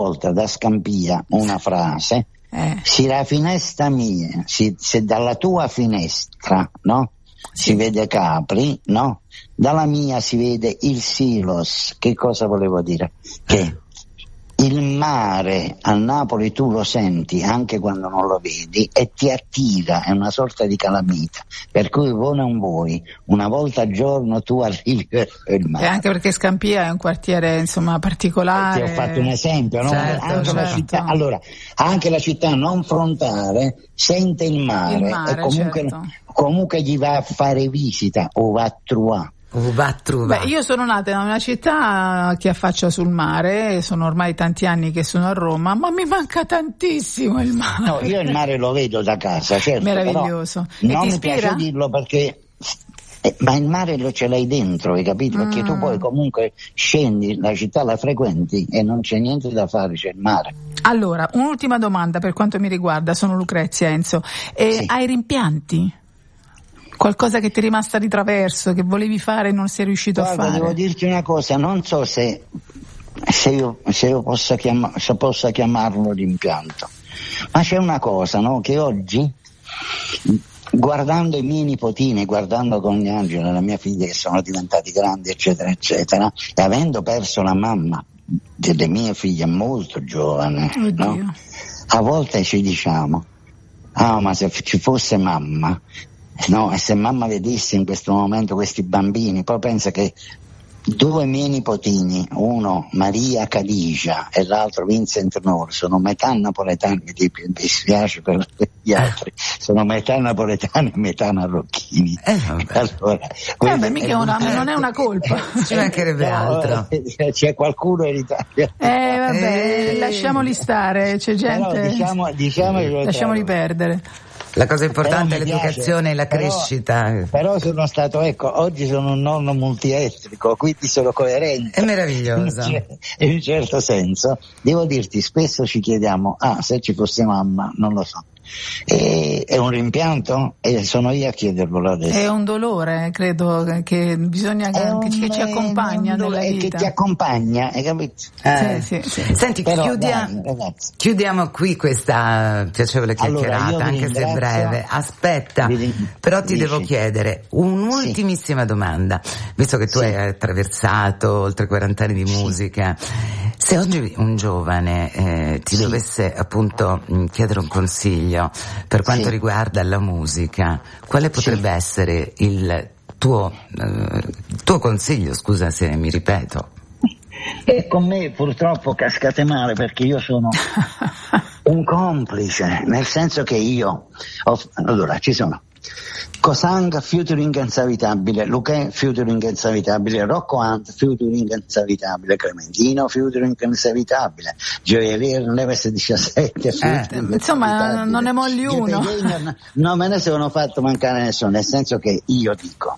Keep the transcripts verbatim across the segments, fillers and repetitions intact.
volta da Scampia una frase, eh. se la finestra mia, se, se dalla tua finestra, no? Sì. Si vede Capri, no? Dalla mia si vede il Silos. Che cosa volevo dire? Che il mare a Napoli tu lo senti anche quando non lo vedi e ti attira, è una sorta di calamita, per cui vuoi non vuoi, una volta al giorno tu arrivi verso il mare. E anche perché Scampia è un quartiere insomma particolare. Ti ho fatto un esempio, no? Certo, anche certo. La città, allora, anche la città non frontale sente il mare, il mare e comunque, certo. comunque gli va a fare visita o va a trovare. Beh, io sono nata in una città che affaccia sul mare, sono ormai tanti anni che sono a Roma, ma mi manca tantissimo il mare. No, io il mare lo vedo da casa, certo. Meraviglioso. Però e non ti mi ispira? piace dirlo perché eh, ma il mare lo ce l'hai dentro, hai capito? Mm. Perché tu poi comunque scendi, la città la frequenti e non c'è niente da fare, c'è il mare. Allora, un'ultima domanda per quanto mi riguarda, sono Lucrezia Enzo. E sì. Hai rimpianti? Qualcosa che ti è rimasta di traverso, che volevi fare e non sei riuscito Guarda, a fare? Devo dirti una cosa, non so se, se io, se io possa, chiama, se possa chiamarlo rimpianto, ma c'è una cosa, no? Che oggi, guardando i miei nipotini, guardando con Angela e la mia figlia che sono diventati grandi, eccetera, eccetera, e avendo perso la mamma delle mie figlie molto giovane, no? A volte ci diciamo, ah, ma se ci fosse mamma, no, e se mamma vedesse in questo momento questi bambini, poi pensa che due miei nipotini, uno Maria Cadigia e l'altro Vincent Noor, sono metà napoletani, mi dispiace per gli altri, sono metà napoletani e metà marocchini. Eh, vabbè. Allora, eh beh, mica una, non è una colpa. Ci mancherebbe no, altro. C'è qualcuno in Italia. Eh vabbè, eh, lasciamoli stare, c'è gente. Però diciamo, diciamo lasciamoli perdere. La cosa importante è l'educazione piace, e la però, crescita. Però sono stato, ecco, oggi sono un nonno multietnico, quindi sono coerente. È meraviglioso. In un certo senso, devo dirti, spesso ci chiediamo, ah, se ci fosse mamma, non lo so. E, è un rimpianto e sono io a chiedervelo adesso. È un dolore, credo che bisogna che, un, che ci accompagna nella vita. Che ti accompagna, hai capito? Eh, sì, sì, sì. Senti, Però, chiudia, dai, chiudiamo qui questa piacevole chiacchierata, allora, anche se breve. Aspetta, però ti Dici. devo chiedere un'ultimissima sì. domanda, visto che tu sì. hai attraversato oltre quaranta anni di musica. Sì. Se oggi un giovane eh, ti sì. dovesse appunto chiedere un consiglio per quanto sì. riguarda la musica, quale potrebbe sì. essere il tuo, eh, tuo consiglio, scusa se mi ripeto? E con me purtroppo cascate male perché io sono un complice, nel senso che io ho, allora ci sono Cosang featuring Insavitabile, Luque featuring Insavitabile, Rocco Hunt featuring Insavitabile, Clementino featuring Insavitabile, Gioiellier Neves diciassette eh, insomma non ne molli uno. Non me ne sono fatto mancare nessuno, nel senso che io dico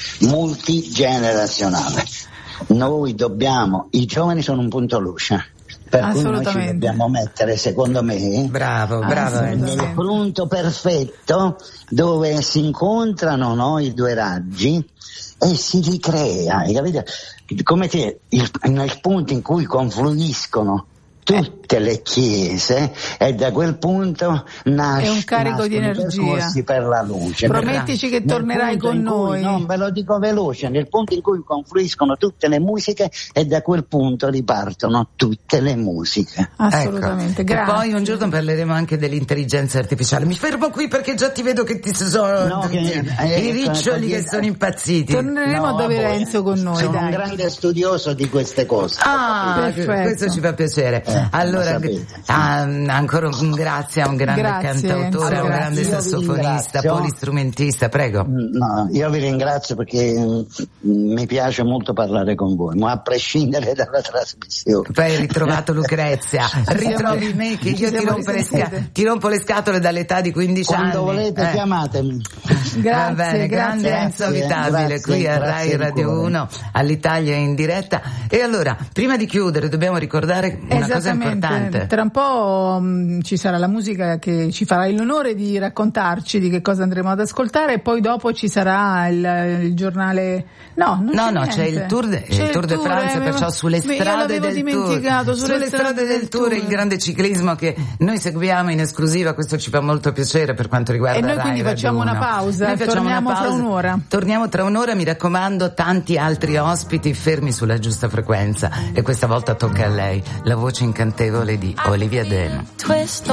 multigenerazionale, noi dobbiamo, i giovani sono un punto luce, per cui noi ci dobbiamo mettere, secondo me, bravo, bravo, nel punto perfetto dove si incontrano no, i due raggi e si ricrea, hai capito? Come te, il, nel punto in cui confluiscono tutte le chiese e da quel punto nasce è un carico di energia per la luce. Promettici che nel tornerai con noi. Cui, no, ve lo dico veloce, nel punto in cui confluiscono tutte le musiche e da quel punto ripartono tutte le musiche. Assolutamente, ecco. grazie. E poi un giorno parleremo anche dell'intelligenza artificiale. Mi fermo qui perché già ti vedo che ti sono no, che, eh, i riccioli che sono impazziti. Torneremo no, ad avere Enzo con noi. Sono dai. un grande studioso di queste cose. Ah, questo ci fa piacere. Eh, allora, ah, ancora un grazie a un grande grazie, cantautore, a un grazie. grande sassofonista, polistrumentista, prego. No, io vi ringrazio perché mi piace molto parlare con voi, ma a prescindere dalla trasmissione. Poi hai ritrovato Lucrezia, ritrovi me che io ti rompo, le sca- ti rompo le scatole dall'età di quindici Quando anni. Quando volete eh. chiamatemi. Grazie, va bene, grande grazie. Enzo Avitabile grazie, qui a Rai Radio uno, all'Italia in diretta. E allora, prima di chiudere dobbiamo ricordare una cosa cosa importante. Tra un po' mh, ci sarà la musica che ci farà l'onore di raccontarci di che cosa andremo ad ascoltare, e poi dopo ci sarà il, il giornale. No, non no, c'è no, niente. c'è il Tour de, c'è il tour il de tour, France, eh, perciò sulle strade del dimenticato, Tour, sulle, sulle strade del Tour, il grande ciclismo che noi seguiamo in esclusiva, questo ci fa molto piacere per quanto riguarda E noi Rai quindi facciamo Radio una pausa, noi facciamo torniamo una pausa. tra un'ora. Torniamo tra un'ora, mi raccomando, tanti altri ospiti fermi sulla giusta frequenza, e questa volta tocca a lei, la voce incantevole di Olivia Demo.